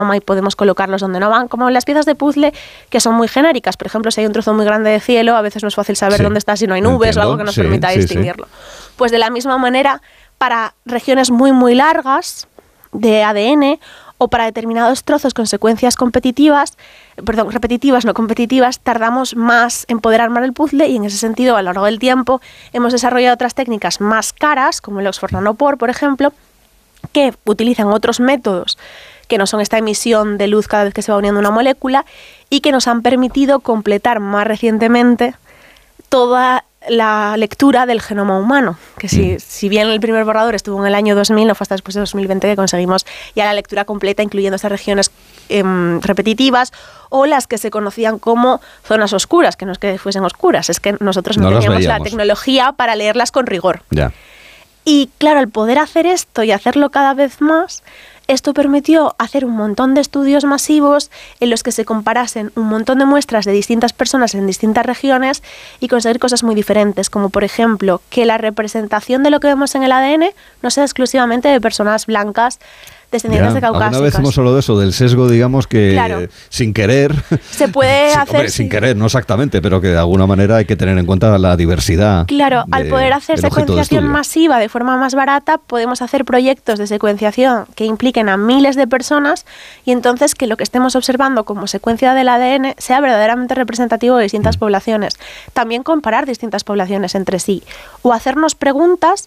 y podemos colocarlos donde no van, como las piezas de puzzle que son muy genéricas. Por ejemplo, si hay un trozo muy grande de cielo, a veces no es fácil saber dónde está si no hay nubes o algo que nos permita distinguirlo. Pues de la misma manera, para regiones muy, muy largas de ADN o para determinados trozos con secuencias repetitivas, no competitivas, tardamos más en poder armar el puzzle y en ese sentido, a lo largo del tiempo, hemos desarrollado otras técnicas más caras, como el Oxford Nanopore, por ejemplo, que utilizan otros métodos que no son esta emisión de luz cada vez que se va uniendo una molécula y que nos han permitido completar más recientemente toda la lectura del genoma humano, que si bien el primer borrador estuvo en el año 2000, no fue hasta después de 2020 que conseguimos ya la lectura completa, incluyendo estas regiones repetitivas o las que se conocían como zonas oscuras, que no es que fuesen oscuras, es que nosotros no teníamos la tecnología para leerlas con rigor. Ya. Y claro, al poder hacer esto y hacerlo cada vez más, esto permitió hacer un montón de estudios masivos en los que se comparasen un montón de muestras de distintas personas en distintas regiones y conseguir cosas muy diferentes, como por ejemplo que la representación de lo que vemos en el ADN no sea exclusivamente de personas blancas descendientes de caucásicos. Alguna vez hemos hablado de eso, del sesgo, digamos, que sin querer... Se puede hacer... Hombre, sin querer, no exactamente, pero que de alguna manera hay que tener en cuenta la diversidad. Claro, al poder hacer secuenciación masiva de forma más barata, podemos hacer proyectos de secuenciación que impliquen a miles de personas y entonces que lo que estemos observando como secuencia del ADN sea verdaderamente representativo de distintas poblaciones. También comparar distintas poblaciones entre sí o hacernos preguntas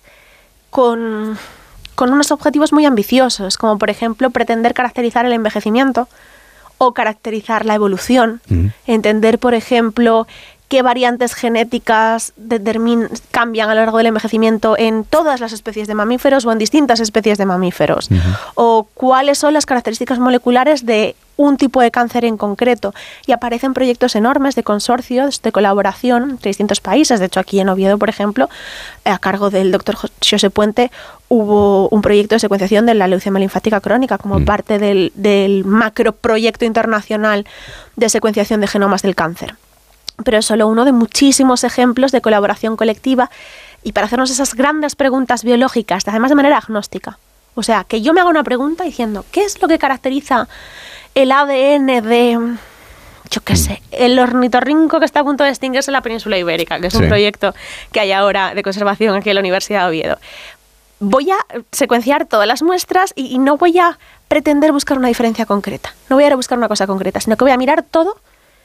con unos objetivos muy ambiciosos, como por ejemplo pretender caracterizar el envejecimiento o caracterizar la evolución, entender, por ejemplo, qué variantes genéticas cambian a lo largo del envejecimiento en todas las especies de mamíferos o en distintas especies de mamíferos, o cuáles son las características moleculares de un tipo de cáncer en concreto. Y aparecen proyectos enormes de consorcios, de colaboración entre distintos países. De hecho, aquí en Oviedo, por ejemplo, a cargo del doctor Xosé Puente, hubo un proyecto de secuenciación de la leucemia linfática crónica como parte del macroproyecto internacional de secuenciación de genomas del cáncer. Pero es solo uno de muchísimos ejemplos de colaboración colectiva y para hacernos esas grandes preguntas biológicas, además de manera agnóstica. O sea, que yo me haga una pregunta diciendo, ¿qué es lo que caracteriza el ADN de, yo qué sé, el ornitorrinco que está a punto de extinguirse en la península ibérica, que es un proyecto que hay ahora de conservación aquí en la Universidad de Oviedo? Voy a secuenciar todas las muestras y no voy a pretender buscar una diferencia concreta. No voy a ir a buscar una cosa concreta, sino que voy a mirar todo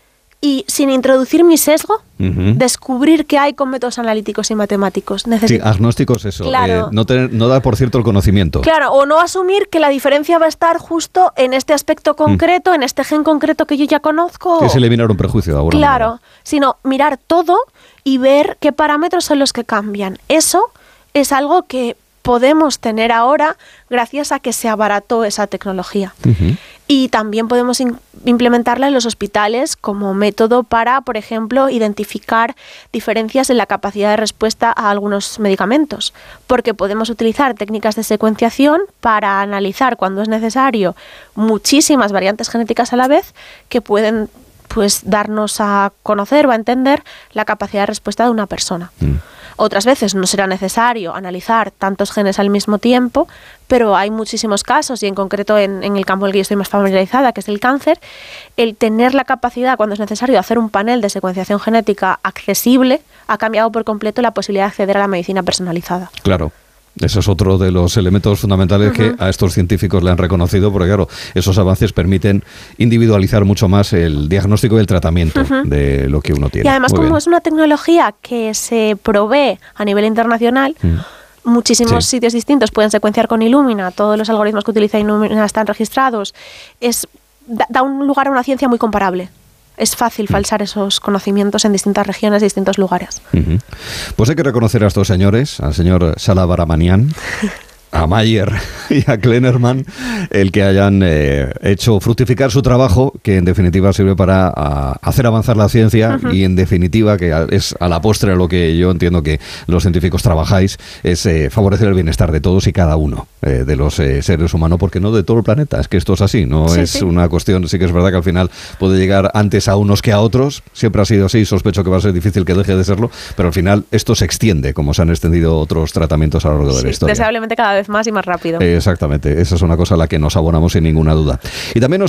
y sin introducir mi sesgo, descubrir qué hay con métodos analíticos y matemáticos. Sí, agnósticos, eso. Claro. No da por cierto el conocimiento. Claro, o no asumir que la diferencia va a estar justo en este aspecto concreto, en este gen concreto que yo ya conozco. Que es eliminar un prejuicio de alguna manera. Sino mirar todo y ver qué parámetros son los que cambian. Eso es algo que podemos tener ahora gracias a que se abarató esa tecnología. Y también podemos implementarla en los hospitales como método para, por ejemplo, identificar diferencias en la capacidad de respuesta a algunos medicamentos, porque podemos utilizar técnicas de secuenciación para analizar, cuando es necesario, muchísimas variantes genéticas a la vez que pueden darnos a conocer o a entender la capacidad de respuesta de una persona. Otras veces no será necesario analizar tantos genes al mismo tiempo, pero hay muchísimos casos, y en concreto en el campo en el que yo estoy más familiarizada, que es el cáncer, el tener la capacidad, cuando es necesario, de hacer un panel de secuenciación genética accesible ha cambiado por completo la posibilidad de acceder a la medicina personalizada. Claro. Eso es otro de los elementos fundamentales que a estos científicos le han reconocido, porque claro, esos avances permiten individualizar mucho más el diagnóstico y el tratamiento de lo que uno tiene. Y además, como es una tecnología que se provee a nivel internacional, muchísimos sitios distintos pueden secuenciar con Illumina, todos los algoritmos que utiliza Illumina están registrados, da un lugar a una ciencia muy comparable. Es fácil falsar esos conocimientos en distintas regiones, distintos lugares. Pues hay que reconocer a estos señores, al señor Shalabaramanian, a Mayer y a Kleinerman, el que hayan hecho fructificar su trabajo, que en definitiva sirve para hacer avanzar la ciencia y en definitiva, que es a la postre lo que yo entiendo que los científicos trabajáis, es favorecer el bienestar de todos y cada uno. de los seres humanos, porque no de todo el planeta. Es que esto es así, no es una cuestión, sí que es verdad que al final puede llegar antes a unos que a otros, siempre ha sido así, sospecho que va a ser difícil que deje de serlo, pero al final esto se extiende, como se han extendido otros tratamientos a lo largo de la historia. Deseablemente cada vez más y más rápido. Exactamente, esa es una cosa a la que nos abonamos sin ninguna duda. Y también